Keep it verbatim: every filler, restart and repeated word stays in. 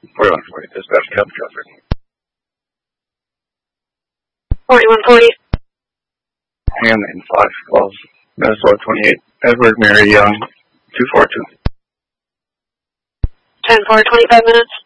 forty-one forty, dispatch, copy traffic. forty-one forty. And then five calls, Minnesota twenty-eight, Edward Mary Young, two four two. ten four, twenty-five minutes.